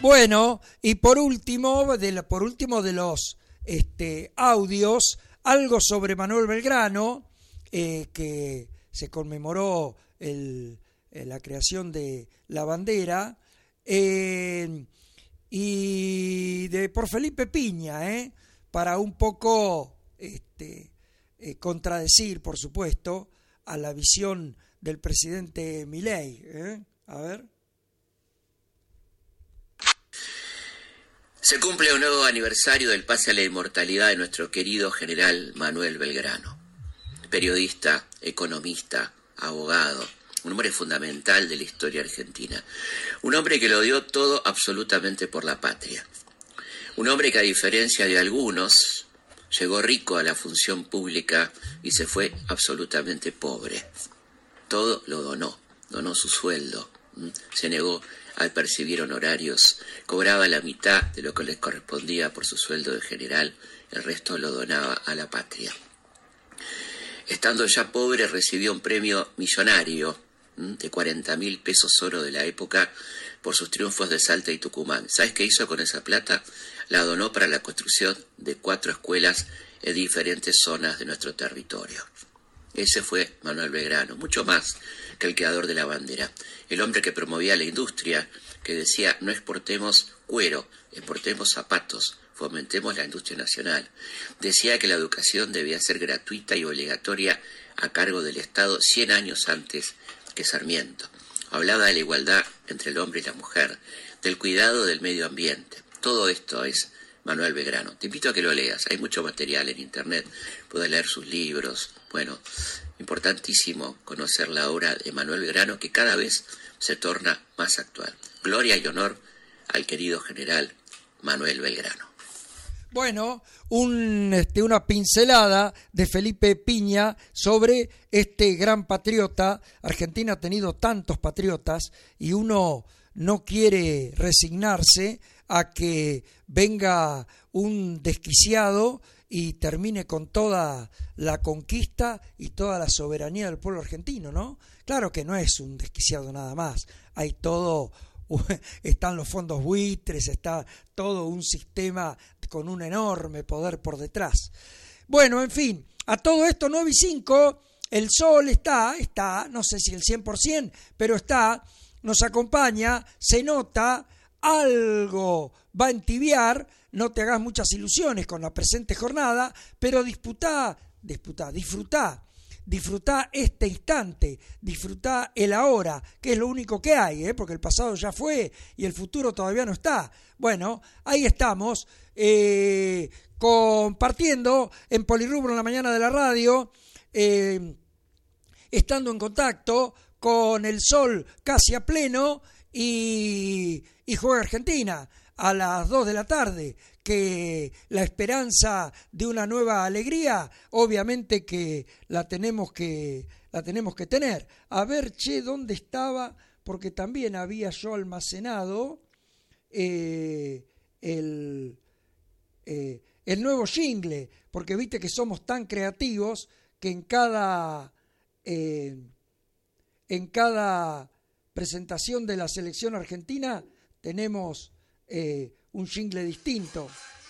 Bueno, y por último de los audios, algo sobre Manuel Belgrano, que se conmemoró la creación de la bandera, y por Felipe Piña, para un poco contradecir, por supuesto, a la visión del presidente Milei. A ver. Se cumple un nuevo aniversario del pase a la inmortalidad de nuestro querido general Manuel Belgrano, periodista, economista, abogado, un hombre fundamental de la historia argentina, un hombre que lo dio todo absolutamente por la patria, un hombre que, a diferencia de algunos, llegó rico a la función pública y se fue absolutamente pobre. Todo lo donó su sueldo, se negó al percibir honorarios, cobraba la mitad de lo que les correspondía por su sueldo de general, el resto lo donaba a la patria. Estando ya pobre, recibió un premio millonario de 40.000 pesos oro de la época por sus triunfos de Salta y Tucumán. ¿Sabes qué hizo con esa plata? La donó para la construcción de 4 escuelas en diferentes zonas de nuestro territorio. Ese fue Manuel Belgrano, mucho más que el creador de la bandera, el hombre que promovía la industria, que decía: no exportemos cuero, exportemos zapatos, fomentemos la industria nacional. Decía que la educación debía ser gratuita y obligatoria a cargo del Estado 100 años antes que Sarmiento. Hablaba de la igualdad entre el hombre y la mujer, del cuidado del medio ambiente. Todo esto es Manuel Belgrano. Te invito a que lo leas, hay mucho material en internet, puedes leer sus libros. Bueno, importantísimo conocer la obra de Manuel Belgrano, que cada vez se torna más actual. Gloria y honor al querido general Manuel Belgrano. Bueno, una pincelada de Felipe Piña sobre este gran patriota. Argentina ha tenido tantos patriotas y uno no quiere resignarse a que venga un desquiciado y termine con toda la conquista y toda la soberanía del pueblo argentino, ¿no? Claro que no es un desquiciado nada más, hay todo, están los fondos buitres, está todo un sistema con un enorme poder por detrás. Bueno, en fin, a todo esto 9:05, el sol está, no sé si el 100%, pero está, nos acompaña, se nota, algo va a entibiar, no te hagas muchas ilusiones con la presente jornada, pero disfrutá este instante, disfrutá el ahora, que es lo único que hay, porque el pasado ya fue y el futuro todavía no está. Bueno, ahí estamos, compartiendo en Polirrubro en la mañana de la radio, estando en contacto con el sol casi a pleno, y juega Argentina a las 2 de la tarde, que la esperanza de una nueva alegría, obviamente que la tenemos que tener. A ver, ¿dónde estaba? Porque también había yo almacenado el nuevo jingle, porque viste que somos tan creativos que en cada presentación de la selección argentina tenemos un jingle distinto.